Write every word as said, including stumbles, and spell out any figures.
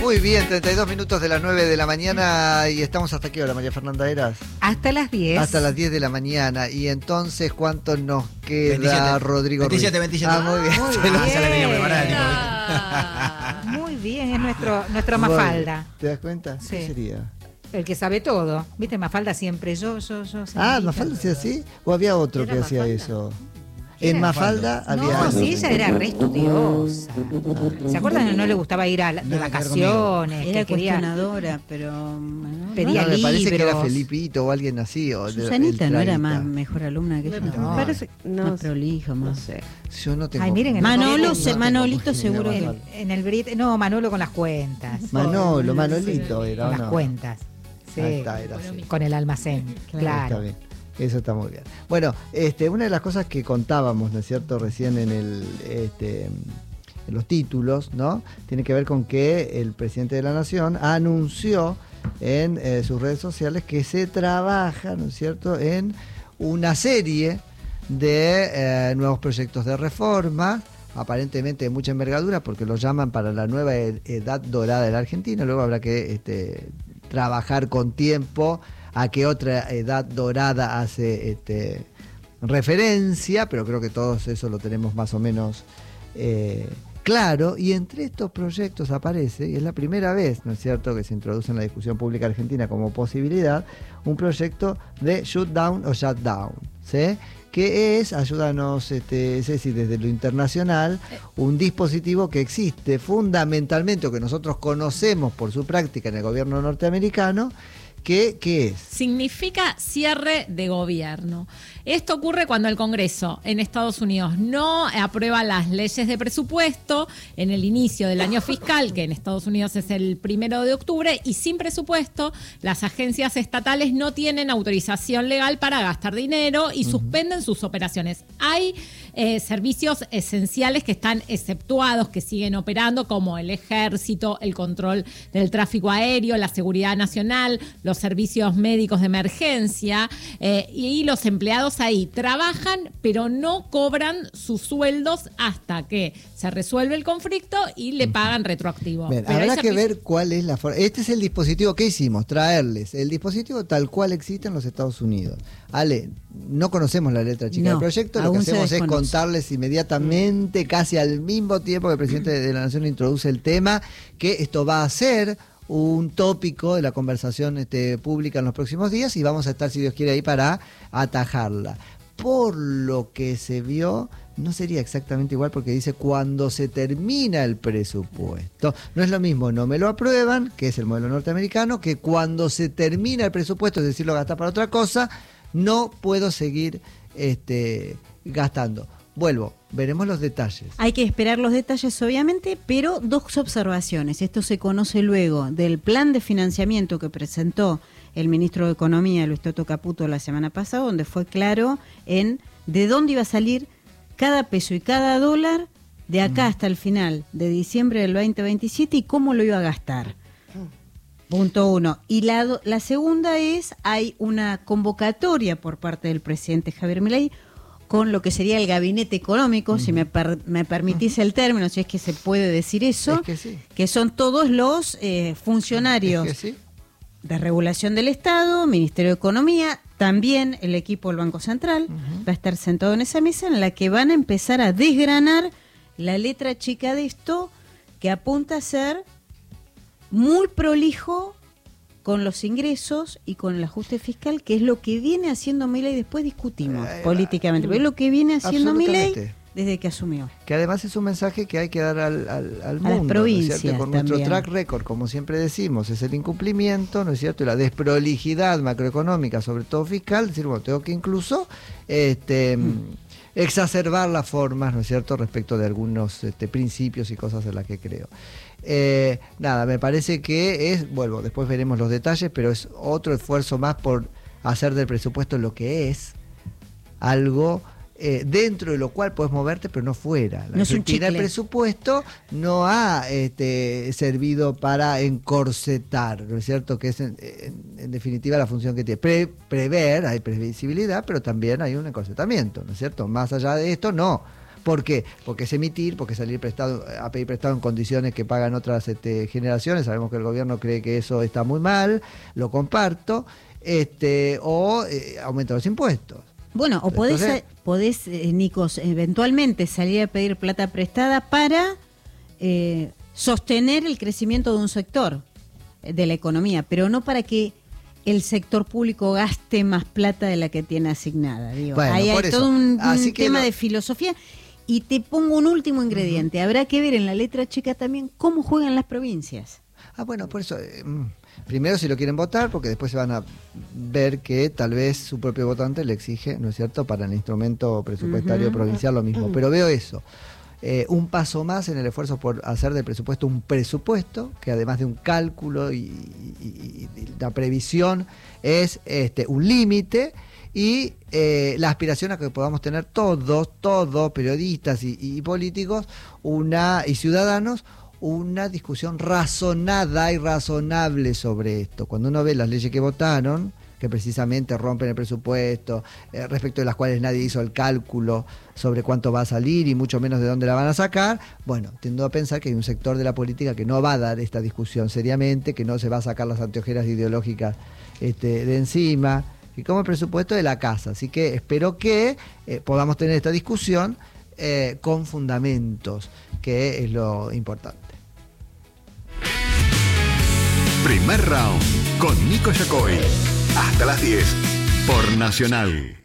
Muy bien, treinta y dos minutos de las nueve de la mañana y estamos hasta qué hora, María Fernanda Eras. Hasta las diez. Hasta las diez de la mañana. Y entonces, ¿cuánto nos queda, veintisiete, Rodrigo veintisiete, Ruiz? veintisiete. Ah, muy bien. Muy Se bien. lo- Ah, ya la tenía preparada, Nico. Ah, muy bien, es nuestro, nuestro Bueno, Mafalda. ¿Te das cuenta? Sí. ¿Qué sería? El que sabe todo. ¿Viste? Mafalda siempre yo, yo, yo. Ah, señorita. ¿Mafalda hacía así? ¿O había otro Era que hacía Mafalda. eso? ¿Quién En era? Mafalda había... No, sí, ella era re estudiosa. ¿Se acuerdan que no le gustaba ir a la- de Nada que ver vacaciones? Era que quería, cuestionadora, pero bueno, Pedía No, me parece que era libros. Felipito o alguien así. O de- Susanita el no era Traguita. más mejor alumna que ella. No. Me parece No más sé. prolijo, más. sé. Yo no tengo... Ay, miren, en Manolo, el- se- no Manolito tengo seguro idea, que- Manolo. En el Brit, no, Manolo con las cuentas. Manolo, Manolito era, Con ¿o las no? cuentas. Sí. Ahí está, era así. Con el almacén. Claro. Claro. Está bien. Eso está muy bien. Bueno, este, una de las cosas que contábamos, ¿no es cierto?, recién en el este, en los títulos, ¿no? Tiene que ver con que el presidente de la Nación anunció en eh, sus redes sociales que se trabaja, ¿no es cierto?, en una serie de eh, nuevos proyectos de reforma, aparentemente de mucha envergadura, porque lo llaman para la nueva ed- edad dorada de la Argentina. Luego habrá que este, trabajar con tiempo a qué otra edad dorada hace este, referencia, pero creo que todos eso lo tenemos más o menos eh, claro. Y entre estos proyectos aparece, y es la primera vez, ¿no es cierto?, que se introduce en la discusión pública argentina como posibilidad, un proyecto de shutdown o shutdown, ¿sí? Que es, ayúdanos, este, Ceci, desde lo internacional, un dispositivo que existe fundamentalmente, o que nosotros conocemos por su práctica en el gobierno norteamericano. ¿Qué, qué es? Significa cierre de gobierno. Esto ocurre cuando el Congreso en Estados Unidos no aprueba las leyes de presupuesto en el inicio del año fiscal, que en Estados Unidos es el primero de octubre, y sin presupuesto las agencias estatales no tienen autorización legal para gastar dinero y uh-huh. suspenden sus operaciones. Hay eh, servicios esenciales que están exceptuados, que siguen operando, como el ejército, el control del tráfico aéreo, la seguridad nacional, los servicios médicos de emergencia, eh, y los empleados ahí trabajan, pero no cobran sus sueldos hasta que se resuelve el conflicto y le pagan retroactivo. Bien, pero habrá hay que servicios... ver cuál es la forma. Este es el dispositivo que hicimos, traerles el dispositivo tal cual existe en los Estados Unidos. Ale, no conocemos la letra chica No, del proyecto, lo que aún se hacemos es desconoce. contarles inmediatamente, casi al mismo tiempo que el presidente de la Nación introduce el tema, que esto va a ser un tópico de la conversación este, pública en los próximos días, y vamos a estar, si Dios quiere, ahí para atajarla. Por lo que se vio, no sería exactamente igual, porque dice cuando se termina el presupuesto. No es lo mismo, no me lo aprueban, que es el modelo norteamericano, que cuando se termina el presupuesto, es decir, lo gasta para otra cosa, no puedo seguir este, gastando. Vuelvo, veremos los detalles. Hay que esperar los detalles, obviamente, pero dos observaciones. Esto se conoce luego del plan de financiamiento que presentó el ministro de Economía, Luis Toto Caputo, la semana pasada, donde fue claro en de dónde iba a salir cada peso y cada dólar de acá mm. hasta el final de diciembre del veinte veintisiete y cómo lo iba a gastar. Punto uno. Y la, la segunda es, hay una convocatoria por parte del presidente Javier Milei con lo que sería el gabinete económico, uh-huh. si me, per, me permitís uh-huh. el término, si es que se puede decir eso, es que, sí. que son todos los eh, funcionarios es que sí. de regulación del Estado, Ministerio de Economía, también el equipo del Banco Central, uh-huh. va a estar sentado en esa mesa en la que van a empezar a desgranar la letra chica de esto, que apunta a ser muy prolijo con los ingresos y con el ajuste fiscal, que es lo que viene haciendo Milei. Después discutimos eh, políticamente, pero es lo que viene haciendo Milei desde que asumió. Que además es un mensaje que hay que dar al, al, al mundo, a las provincias, ¿no es cierto? Con también. Nuestro track record, como siempre decimos, es el incumplimiento, ¿no es cierto? Y la desprolijidad macroeconómica, sobre todo fiscal, es decir, bueno, tengo que incluso este, mm. exacerbar las formas, ¿no es cierto?, respecto de algunos este, principios y cosas en las que creo. Eh, nada, me parece que es, vuelvo, después veremos los detalles, pero es otro esfuerzo más por hacer del presupuesto lo que es, algo eh, dentro de lo cual puedes moverte, pero no fuera. La no es un Argentina, el chicle. presupuesto no ha este, servido para encorsetar, ¿no es cierto? Que es en, en, en definitiva la función que tiene. Pre, prever, hay previsibilidad, pero también hay un encorsetamiento, ¿no es cierto? Más allá de esto, no. ¿Por qué? Porque es emitir, porque salir prestado, a pedir prestado en condiciones que pagan otras este, generaciones. Sabemos que el gobierno cree que eso está muy mal, lo comparto, este, o eh, aumenta los impuestos. Bueno, o podés, Entonces, podés eh, Nikos, eventualmente salir a pedir plata prestada para eh, sostener el crecimiento de un sector de la economía, pero no para que el sector público gaste más plata de la que tiene asignada. Digo, Bueno, ahí hay por eso. todo un, Así un que tema lo- de filosofía. Y te pongo un último ingrediente. Habrá que ver en la letra chica también cómo juegan las provincias. Ah, bueno, por eso, eh, mm, primero si lo quieren votar, porque después se van a ver que tal vez su propio votante le exige, ¿no es cierto?, para el instrumento presupuestario Ujú. provincial lo mismo. Pero veo eso, eh, un paso más en el esfuerzo por hacer del presupuesto un presupuesto, que además de un cálculo y, y, y la previsión es este un límite, y eh, la aspiración a que podamos tener todos, todos, periodistas y, y políticos, una y ciudadanos, una discusión razonada y razonable sobre esto. Cuando uno ve las leyes que votaron, que precisamente rompen el presupuesto, eh, respecto de las cuales nadie hizo el cálculo sobre cuánto va a salir y mucho menos de dónde la van a sacar, bueno, tiendo a pensar que hay un sector de la política que no va a dar esta discusión seriamente, que no se va a sacar las anteojeras ideológicas este, de encima, y como el presupuesto de la casa. Así que espero que eh, podamos tener esta discusión eh, con fundamentos, que es lo importante. Primer round con Nico Yacoy. Hasta las diez por Nacional.